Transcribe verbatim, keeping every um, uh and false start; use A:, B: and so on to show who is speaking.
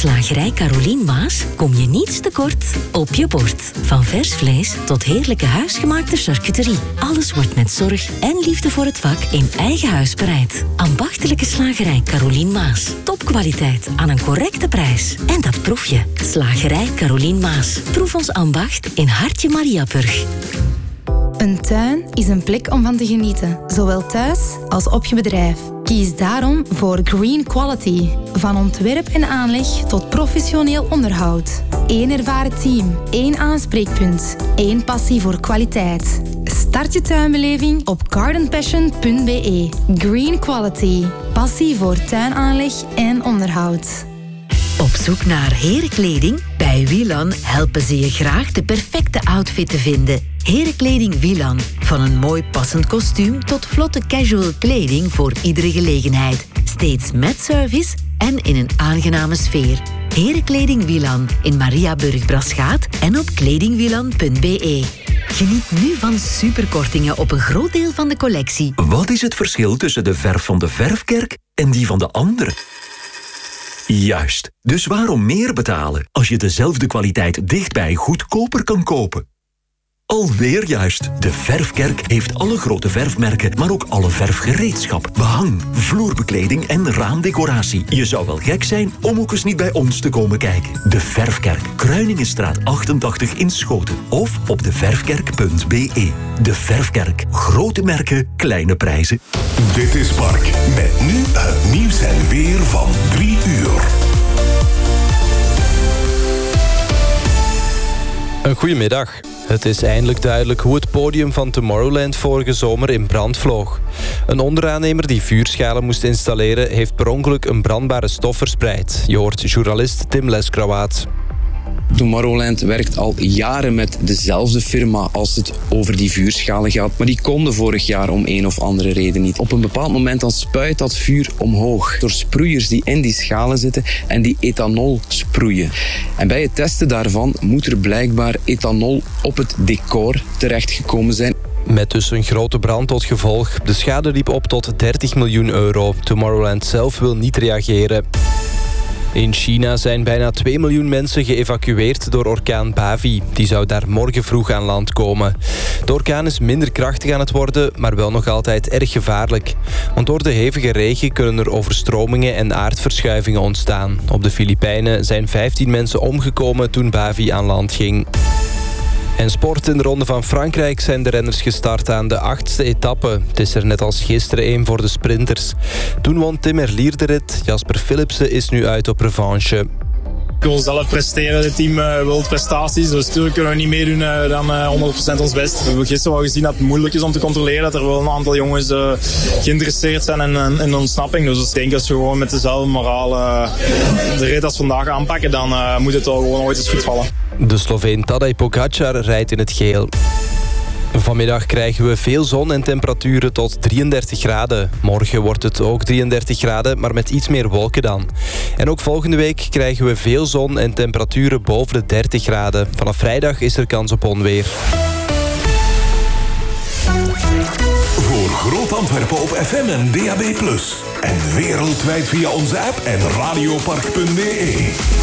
A: Slagerij Carolien Maas kom je niets tekort op je bord. Van vers vlees tot heerlijke huisgemaakte charcuterie. Alles wordt met zorg en liefde voor het vak in eigen huis bereid. Ambachtelijke Slagerij Carolien Maas. Topkwaliteit aan een correcte prijs. En dat proef je. Slagerij Carolien Maas. Proef ons ambacht in Hartje Mariaburg.
B: Een tuin is een plek om van te genieten, zowel thuis als op je bedrijf. Kies daarom voor Green Quality. Van ontwerp en aanleg tot professioneel onderhoud. Eén ervaren team, één aanspreekpunt, één passie voor kwaliteit. Start je tuinbeleving op garden passion punt b e. Green Quality. Passie voor tuinaanleg en onderhoud.
A: Op zoek naar herenkleding? Bij Wielan helpen ze je graag de perfecte outfit te vinden. Herenkleding Wielan. Van een mooi passend kostuum tot vlotte casual kleding voor iedere gelegenheid. Steeds met service en in een aangename sfeer. Herenkleding Wielan in Mariaburg-Braschaat en op kledingwielan punt b e. Geniet nu van superkortingen op een groot deel van de collectie.
C: Wat is het verschil tussen de verf van de verfkerk en die van de andere? Juist. Dus waarom meer betalen als je dezelfde kwaliteit dichtbij goedkoper kan kopen? Alweer juist. De Verfkerk heeft alle grote verfmerken, maar ook alle verfgereedschap, behang, vloerbekleding en raamdecoratie. Je zou wel gek zijn om ook eens niet bij ons te komen kijken. De Verfkerk, Kruiningenstraat achtentachtig in Schoten of op de verfkerk punt b e. De Verfkerk. Grote merken, kleine prijzen.
D: Dit is Mark, met nu het nieuws en weer van drie uur.
E: Een goedemiddag. Het is eindelijk duidelijk hoe het podium van Tomorrowland vorige zomer in brand vloog. Een onderaannemer die vuurschalen moest installeren heeft per ongeluk een brandbare stof verspreid. Je hoort journalist Tim Leskrawaat.
F: Tomorrowland werkt al jaren met dezelfde firma als het over die vuurschalen gaat, maar die konden vorig jaar om een of andere reden niet. Op een bepaald moment dan spuit dat vuur omhoog door sproeiers die in die schalen zitten en die ethanol sproeien. En bij het testen daarvan moet er blijkbaar ethanol op het decor terechtgekomen zijn.
E: Met dus een grote brand tot gevolg. De schade liep op tot dertig miljoen euro. Tomorrowland zelf wil niet reageren. In China zijn bijna twee miljoen mensen geëvacueerd door orkaan Bavi. Die zou daar morgen vroeg aan land komen. De orkaan is minder krachtig aan het worden, maar wel nog altijd erg gevaarlijk. Want door de hevige regen kunnen er overstromingen en aardverschuivingen ontstaan. Op de Filipijnen zijn vijftien mensen omgekomen toen Bavi aan land ging. En sport in de Ronde van Frankrijk zijn de renners gestart aan de achtste etappe. Het is er net als gisteren één voor de sprinters. Toen won Tim Merlier de rit. Jasper Philipsen is nu uit op revanche.
G: Ik wil zelf presteren, het team uh, wil prestaties, dus natuurlijk kunnen we niet meer doen uh, dan uh, honderd procent ons best. We hebben gisteren wel gezien dat het moeilijk is om te controleren, dat er wel een aantal jongens uh, geïnteresseerd zijn in, in, in ontsnapping. Dus ik denk dat we gewoon met dezelfde moraal uh, de rit als vandaag aanpakken, dan uh, moet het wel gewoon ooit eens goed vallen.
E: De Sloveen Tadej Pogacar rijdt in het geel. Vanmiddag krijgen we veel zon en temperaturen tot drieëndertig graden. Morgen wordt het ook drieëndertig graden, maar met iets meer wolken dan. En ook volgende week krijgen we veel zon en temperaturen boven de dertig graden. Vanaf vrijdag is er kans op onweer.
D: Voor Groot Antwerpen op F M en D A B plus. En wereldwijd via onze app en radiopark punt b e.